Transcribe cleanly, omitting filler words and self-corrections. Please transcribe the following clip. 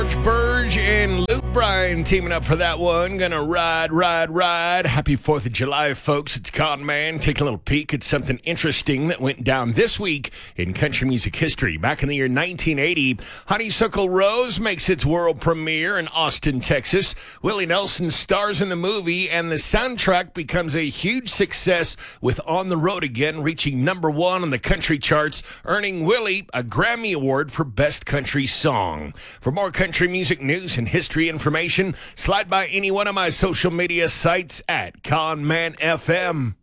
Burge and Luke Bryan teaming up for that one. Gonna ride, ride, ride. Happy 4th of July, folks. It's Con Man. Take a little peek at something interesting that went down this week in country music history. Back in the year 1980, Honeysuckle Rose makes its world premiere in Austin, Texas. Willie Nelson stars in the movie, and the soundtrack becomes a huge success with On the Road Again, reaching #1 on the country charts, earning Willie a Grammy Award for Best Country Song. For more country music news and history information, slide by any one of my social media sites at Con Man FM.